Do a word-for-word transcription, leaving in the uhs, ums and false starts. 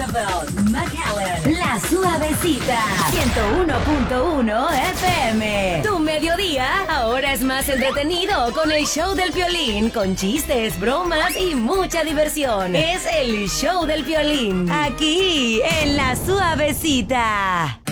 Isabel McAllen. La Suavecita. ciento uno punto uno F M. Tu mediodía ahora es más entretenido con el show del Piolín, con chistes, bromas y mucha diversión. Es el show del Piolín, aquí en La Suavecita.